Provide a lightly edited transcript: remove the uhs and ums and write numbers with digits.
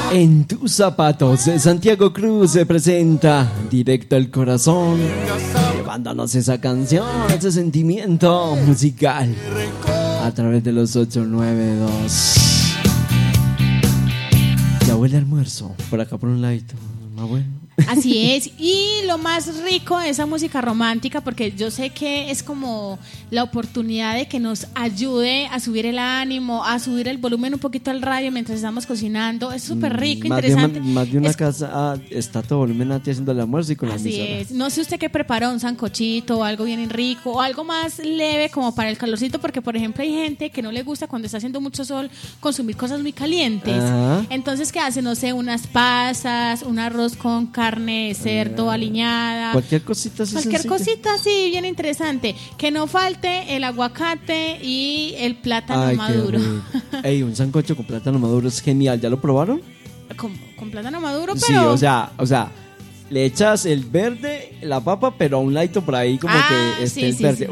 En tus zapatos, Santiago Cruz se presenta directo al corazón, llevándonos esa canción, ese sentimiento musical a través de los 892. Ya huele a almuerzo, por acá por un ladito, más bueno. Así es, y lo más rico de esa música romántica, porque yo sé que es como la oportunidad de que nos ayude a subir el ánimo, a subir el volumen un poquito al radio mientras estamos cocinando. Es súper rico, interesante. Más de una casa está todo volumen a ti haciendo el almuerzo y con la emisora. Así es, no sé usted qué preparó, un sancochito o algo bien rico o algo más leve como para el calorcito, porque por ejemplo hay gente que no le gusta cuando está haciendo mucho sol consumir cosas muy calientes. Ajá. Entonces, ¿qué hace? No sé, unas pasas, un arroz con carne de cerdo aliñada. Cualquier cosita así Cualquier sencilla. cosita así, bien interesante. Que no falte el aguacate y el plátano maduro. Ey, un sancocho con plátano maduro es genial. ¿Ya lo probaron? Con plátano maduro, pero... Sí, o sea, le echas el verde, la papa, pero a un ladito por ahí como que esté el verde. Sí.